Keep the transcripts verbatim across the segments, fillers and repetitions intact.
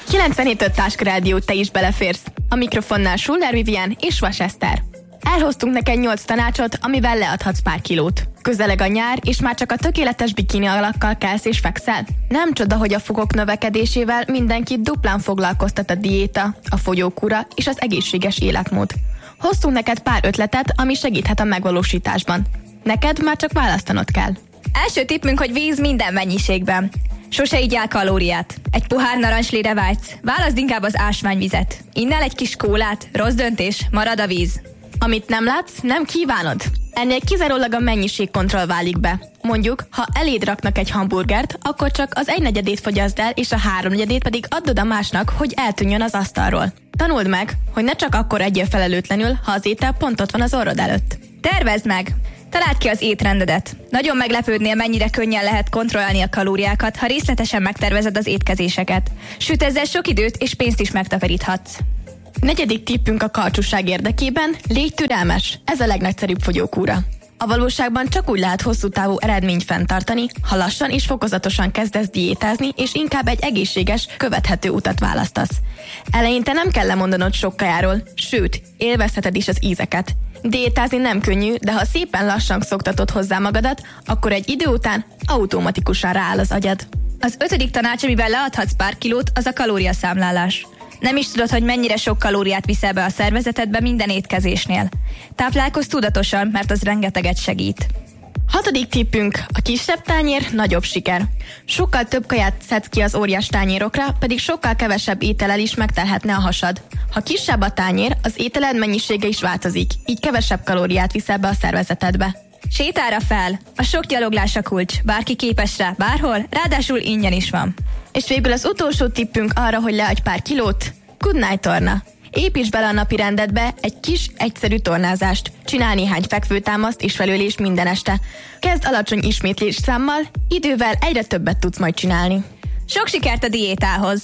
kilencvenhét öt Táska Rádió, te is beleférsz. A mikrofonnál Schuller Vivien és Vas Eszter. Elhoztunk neked nyolc tanácsot, amivel leadhatsz pár kilót. Közeleg a nyár, és már csak a tökéletes bikini alakkal kelsz és fekszel? Nem csoda, hogy a fogok növekedésével mindenkit duplán foglalkoztat a diéta, a fogyókúra és az egészséges életmód. Hoztunk neked pár ötletet, ami segíthet a megvalósításban. Neked már csak választanod kell. Első tippünk, hogy víz minden mennyiségben. Sose igyál kalóriát. Egy pohár narancslére vágysz. Válaszd inkább az ásványvizet. Innál egy kis kólát, rossz döntés, marad a víz. Amit nem látsz, nem kívánod. Ennél kizárólag a mennyiségkontroll válik be. Mondjuk, ha eléd raknak egy hamburgert, akkor csak az egynegyedét fogyaszd el, és a háromnegyedét pedig add oda másnak, hogy eltűnjön az asztalról. Tanuld meg, hogy ne csak akkor egyél felelőtlenül, ha az étel pont ott van az orrod előtt. Tervezd meg! Találd ki az étrendedet. Nagyon meglepődnél, mennyire könnyen lehet kontrollálni a kalóriákat, ha részletesen megtervezed az étkezéseket. Sőt, ezzel sok időt és pénzt is megtakaríthatsz. Negyedik tippünk a karcsúság érdekében: légy türelmes, ez a legnagyszerűbb fogyókúra. A valóságban csak úgy lehet hosszú távú eredményt fenntartani, ha lassan és fokozatosan kezdesz diétázni, és inkább egy egészséges, követhető utat választasz. Eleinte nem kell lemondanod sok kajáról, sőt, élvezheted is az ízeket. Diétázni nem könnyű, de ha szépen lassan szoktatod hozzá magadat, akkor egy idő után automatikusan rááll az agyad. Az ötödik tanács, amivel leadhatsz pár kilót, az a kalóriaszámlálás. Nem is tudod, hogy mennyire sok kalóriát viszel be a szervezetedbe minden étkezésnél. Táplálkozz tudatosan, mert az rengeteget segít. Hatodik tippünk: a kisebb tányér, nagyobb siker. Sokkal több kaját szedsz ki az óriás tányérokra, pedig sokkal kevesebb étellel is megtelhetne a hasad. Ha kisebb a tányér, az ételed mennyisége is változik, így kevesebb kalóriát viszel be a szervezetedbe. Sétára fel! A sok gyaloglás a kulcs. Bárki képes rá, bárhol, ráadásul ingyen is van. És végül az utolsó tippünk arra, hogy leadj pár kilót: Good Night torna. Építs bele a napi rendedbe egy kis, egyszerű tornázást. Csinálj néhány fekvőtámaszt és felülést minden este. Kezd alacsony ismétlés számmal, idővel egyre többet tudsz majd csinálni. Sok sikert a diétához!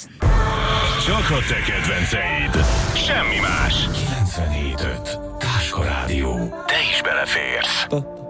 Csak a te kedvenceid. Semmi más. kilencvenhét öt Táska Rádió. Te is beleférsz.